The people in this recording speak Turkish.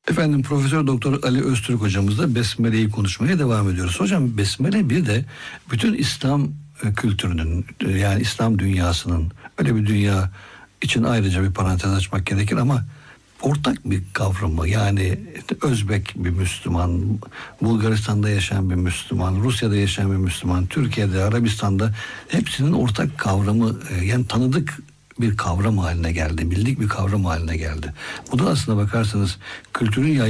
Efendim Profesör Doktor Ali Öztürk hocamızla Besmele'yi konuşmaya devam ediyoruz. Hocam Besmele bir de bütün İslam kültürünün, yani İslam dünyasının, öyle bir dünya için ayrıca bir parantez açmak gerekir ama ortak bir kavramı, yani Özbek bir Müslüman, Bulgaristan'da yaşayan bir Müslüman, Rusya'da yaşayan bir Müslüman, Türkiye'de, Arabistan'da hepsinin ortak kavramı, yani tanıdık bir kavram haline geldi, bildik bir kavram haline geldi. Bu da aslında bakarsanız kültürün